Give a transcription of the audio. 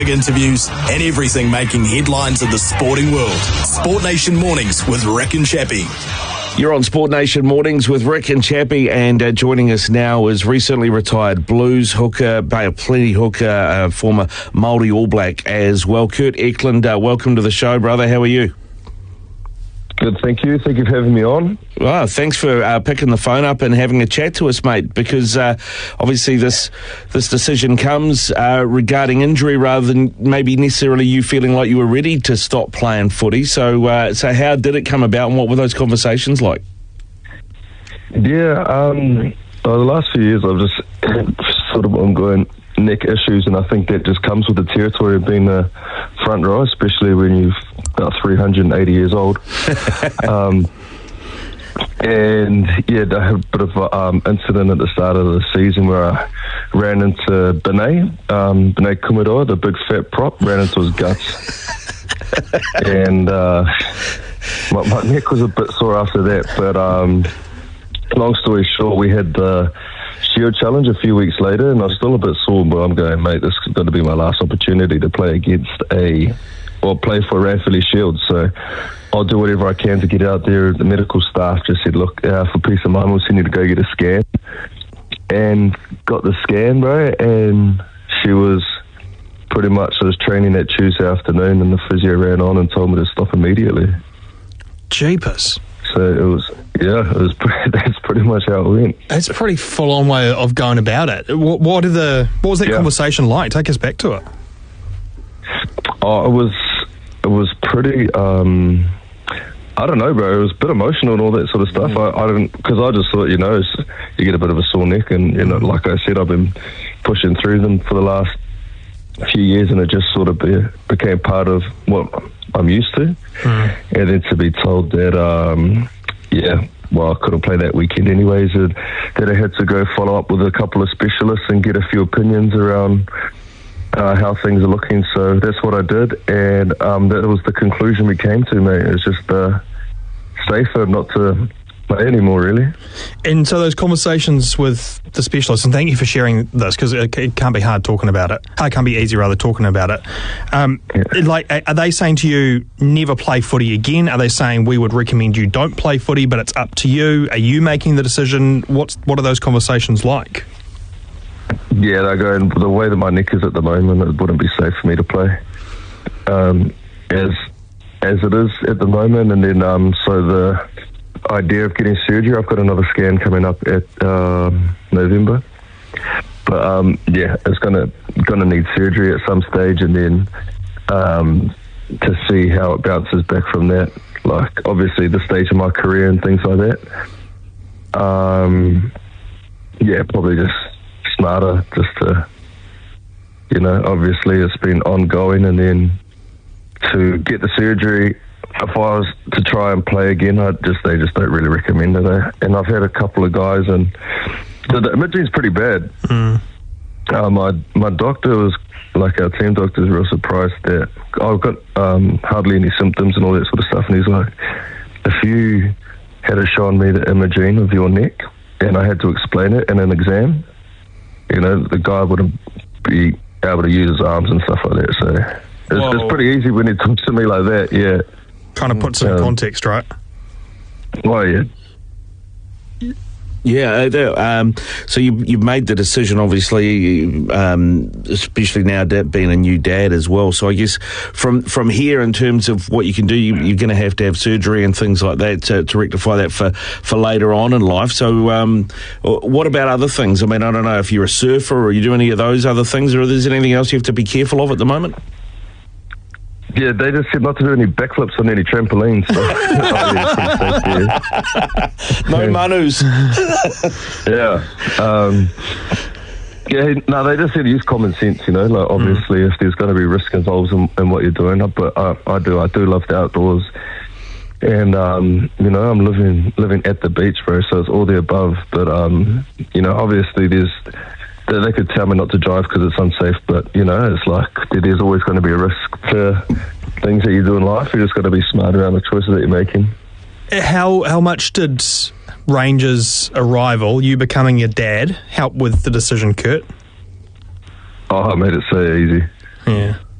Interviews and everything making headlines in the sporting world. Sport Nation Mornings with Rick and Chappie. You're on Sport Nation Mornings with Rick and Chappie, and joining us now is recently retired Blues hooker, Bay of Plenty hooker, former Māori All Black as well. Kurt Eklund, welcome to the show, brother. How are you? Good, thank you. Thank you for having me on. Well, thanks for picking the phone up and having a chat to us, mate, because obviously this decision comes regarding injury rather than maybe necessarily you feeling like you were ready to stop playing footy. So how did it come about and what were those conversations like? Yeah, the last few years I've just had sort of ongoing neck issues, and I think that just comes with the territory of being a front row, especially when you're about 380 years old. And yeah, I had a bit of an incident at the start of the season where I ran into B'nai Kumaroa, the big fat prop, ran into his guts. And my neck was a bit sore after that, but long story short, we had the Shield Challenge a few weeks later, and I was still a bit sore, but I'm going, mate, this is going to be my last opportunity to play play for Ranfurly Shield, so I'll do whatever I can to get out there. The medical staff just said, look, for peace of mind, we'll send you to go get a scan. And got the scan, bro, and she was pretty much, I was training that Tuesday afternoon, and the physio ran on and told me to stop immediately. Jeepers. So that's pretty much how it went. It's a pretty full-on way of going about it. What was that conversation like? Take us back to it. Oh, it was pretty, I don't know, bro. It was a bit emotional and all that sort of stuff. I didn't, because I just thought, you get a bit of a sore neck, and like I said, I've been pushing through them for the last few years, and it just sort of became part of what I'm used to. And then to be told that, I couldn't play that weekend anyways, that I had to go follow up with a couple of specialists and get a few opinions around how things are looking. So that's what I did, and that was the conclusion we came to, mate. It's just safer not to play anymore, really. And so those conversations with the specialists, and thank you for sharing this, because it can't be hard talking about it. It can't be easy, rather, talking about it. Are they saying to you, never play footy again? Are they saying, we would recommend you don't play footy, but it's up to you? Are you making the decision? What are those conversations like? Yeah, they're going, the way that my neck is at the moment, it wouldn't be safe for me to play as it is at the moment. And then so the idea of getting surgery, I've got another scan coming up at November, but it's gonna need surgery at some stage, and then to see how it bounces back from that, like obviously the stage of my career and things like that. Probably just smarter, just to, obviously it's been ongoing, and then to get the surgery, if I was to try and play again, they just don't really recommend it. And I've had a couple of guys, and the imaging's pretty bad. My doctor was, like our team doctor, was real surprised that I've got hardly any symptoms and all that sort of stuff, and he's like, if you had shown me the imaging of your neck and I had to explain it in an exam, the guy wouldn't be able to use his arms and stuff like that. So it's pretty easy when he talks to me like that, yeah. Kind of puts it in context, right? Well, yeah. Yeah, so you've made the decision, obviously, especially now being a new dad as well. So I guess from here, in terms of what you can do, you're going to have surgery and things like that to rectify that for later on in life. So what about other things? I mean, I don't know if you're a surfer or you do any of those other things, or is there anything else you have to be careful of at the moment? Yeah, they just said not to do any backflips on any trampolines. So. No manus. They just said use common sense, like obviously if there's going to be risk involved in what you're doing, but I do love the outdoors, and I'm living at the beach, bro, so it's all the above, but obviously they could tell me not to drive because it's unsafe, but it's like there's always going to be a risk to things that you do in life. You just got to be smart around the choices that you're making. How much did Ranger's arrival, you becoming your dad, help with the decision, Kurt? Oh, I made it so easy. Yeah.